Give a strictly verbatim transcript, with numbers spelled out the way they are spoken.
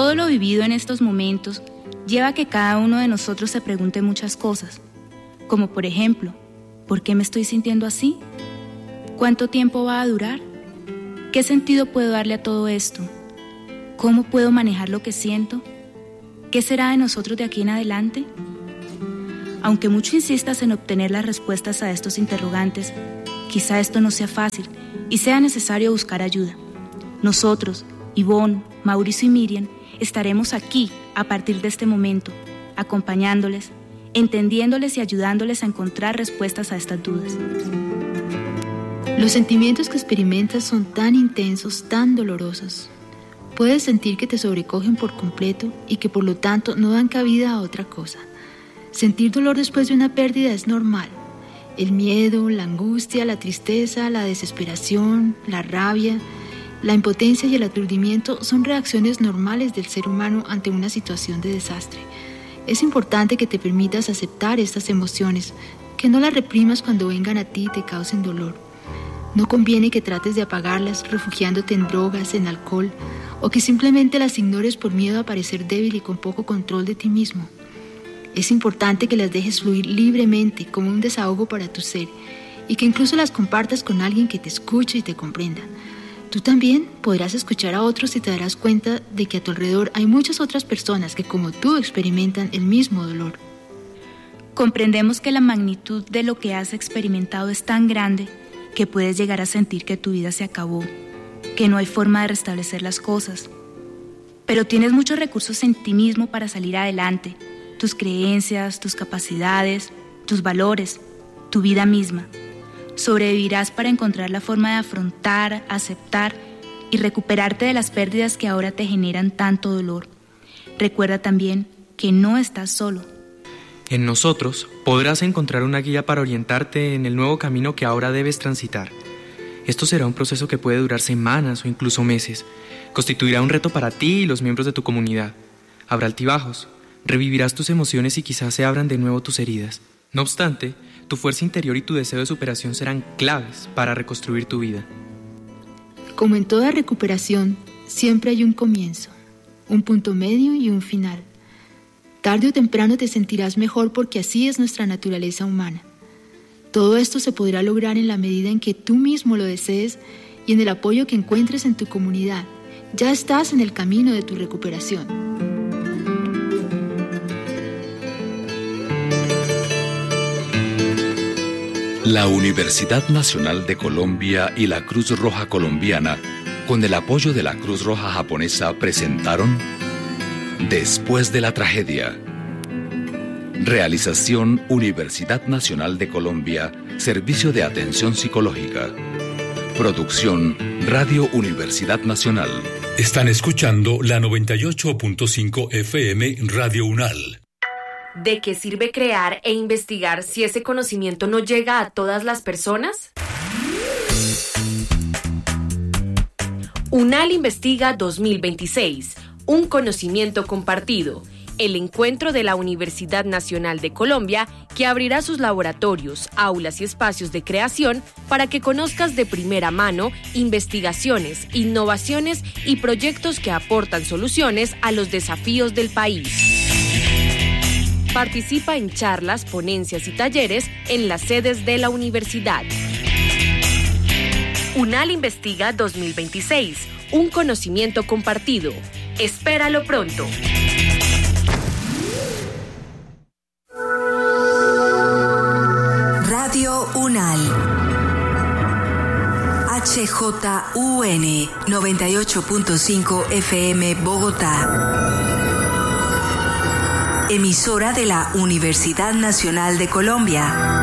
Todo lo vivido en estos momentos lleva a que cada uno de nosotros se pregunte muchas cosas, como por ejemplo, ¿por qué me estoy sintiendo así? ¿Cuánto tiempo va a durar? ¿Qué sentido puedo darle a todo esto? ¿Cómo puedo manejar lo que siento? ¿Qué será de nosotros de aquí en adelante? Aunque mucho insistas en obtener las respuestas a estos interrogantes, quizá esto no sea fácil y sea necesario buscar ayuda. Nosotros, Ivonne, Mauricio y Miriam, estaremos aquí a partir de este momento, acompañándoles, entendiéndoles y ayudándoles a encontrar respuestas a estas dudas. Los sentimientos que experimentas son tan intensos, tan dolorosos. Puedes sentir que te sobrecogen por completo y que por lo tanto no dan cabida a otra cosa. Sentir dolor después de una pérdida es normal. El miedo, la angustia, la tristeza, la desesperación, la rabia, la impotencia y el aturdimiento son reacciones normales del ser humano ante una situación de desastre. Es importante que te permitas aceptar estas emociones, que no las reprimas cuando vengan a ti y te causen dolor. No conviene que trates de apagarlas refugiándote en drogas, en alcohol, o que simplemente las ignores por miedo a parecer débil y con poco control de ti mismo. Es importante que las dejes fluir libremente como un desahogo para tu ser y que incluso las compartas con alguien que te escuche y te comprenda. Tú también podrás escuchar a otros y te darás cuenta de que a tu alrededor hay muchas otras personas que como tú experimentan el mismo dolor. Comprendemos que la magnitud de lo que has experimentado es tan grande que puedes llegar a sentir que tu vida se acabó, que no hay forma de restablecer las cosas. Pero tienes muchos recursos en ti mismo para salir adelante, tus creencias, tus capacidades, tus valores, tu vida misma. Sobrevivirás para encontrar la forma de afrontar, aceptar y recuperarte de las pérdidas que ahora te generan tanto dolor. Recuerda también que no estás solo. En nosotros podrás encontrar una guía para orientarte en el nuevo camino que ahora debes transitar. Esto será un proceso que puede durar semanas o incluso meses. Constituirá un reto para ti y los miembros de tu comunidad. Habrá altibajos, revivirás tus emociones y quizás se abran de nuevo tus heridas. No obstante, tu fuerza interior y tu deseo de superación serán claves para reconstruir tu vida. Como en toda recuperación, siempre hay un comienzo, un punto medio y un final. Tarde o temprano te sentirás mejor porque así es nuestra naturaleza humana. Todo esto se podrá lograr en la medida en que tú mismo lo desees y en el apoyo que encuentres en tu comunidad. Ya estás en el camino de tu recuperación. La Universidad Nacional de Colombia y la Cruz Roja Colombiana, con el apoyo de la Cruz Roja Japonesa, presentaron Después de la tragedia. Realización Universidad Nacional de Colombia, Servicio de Atención Psicológica. Producción Radio Universidad Nacional. Están escuchando la noventa y ocho punto cinco F M Radio UNAL. ¿De qué sirve crear e investigar si ese conocimiento no llega a todas las personas? UNAL Investiga dos mil veintiséis. Un conocimiento compartido. El encuentro de la Universidad Nacional de Colombia que abrirá sus laboratorios, aulas y espacios de creación para que conozcas de primera mano investigaciones, innovaciones y proyectos que aportan soluciones a los desafíos del país. Participa en charlas, ponencias y talleres en las sedes de la universidad. UNAL Investiga dos mil veintiséis. Un conocimiento compartido. Espéralo pronto. Radio UNAL. H J U N noventa y ocho punto cinco F M Bogotá. Emisora de la Universidad Nacional de Colombia.